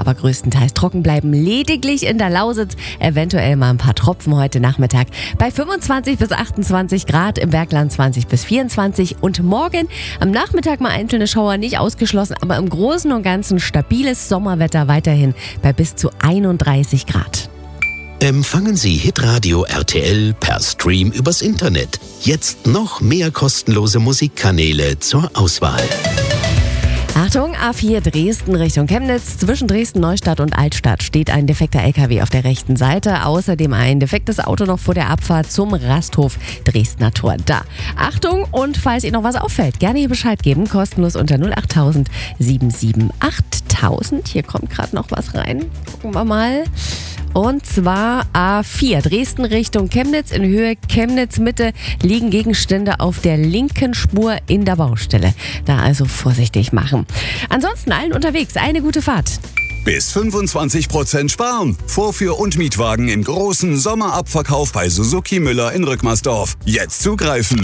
aber größtenteils trocken bleiben. Lediglich in der Lausitz eventuell mal ein paar Tropfen heute Nachmittag bei 25 bis 28 Grad, im Bergland 20 bis 24 und morgen am Nachmittag mal einzelne Schauer nicht ausgeschlossen, aber im Großen und Ganzen stabiles Sommerwetter weiterhin bei bis zu 31 Grad. Empfangen Sie Hitradio RTL per Stream übers Internet. Jetzt noch mehr kostenlose Musikkanäle zur Auswahl. Achtung, A4 Dresden Richtung Chemnitz. Zwischen Dresden-Neustadt und Altstadt steht ein defekter LKW auf der rechten Seite. Außerdem ein defektes Auto noch vor der Abfahrt zum Rasthof Dresdner Tor. Da. Achtung, und falls Ihnen noch was auffällt, gerne hier Bescheid geben. Kostenlos unter 08000 77 8000. Hier kommt gerade noch was rein. Gucken wir mal. Und zwar A4 Dresden Richtung Chemnitz. In Höhe Chemnitz-Mitte liegen Gegenstände auf der linken Spur in der Baustelle. Da also vorsichtig machen. Ansonsten allen unterwegs eine gute Fahrt. Bis 25% sparen. Vorführ- und Mietwagen im großen Sommerabverkauf bei Suzuki Müller in Rückmersdorf. Jetzt zugreifen.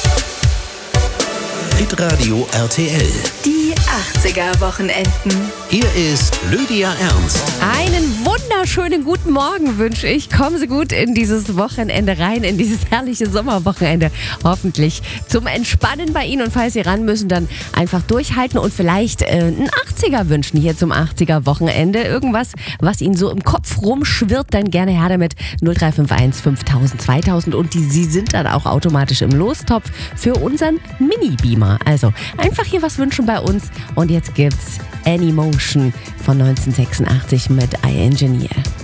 Hitradio RTL. Die 80er-Wochenenden. Hier ist Lydia Ernst. Einen wunderschönen guten Morgen wünsche ich. Kommen Sie gut in dieses Wochenende rein, in dieses herrliche Sommerwochenende. Hoffentlich zum Entspannen bei Ihnen. Und falls Sie ran müssen, dann einfach durchhalten und vielleicht einen 80er wünschen hier zum 80er-Wochenende. Irgendwas, was Ihnen so im Kopf rumschwirrt, dann gerne her damit. 0351 5000 2000 und Sie sind dann auch automatisch im Lostopf für unseren Mini-Beamer. Also einfach hier was wünschen bei uns. Und jetzt gibt's Anymotion von 1986 mit I Engineer.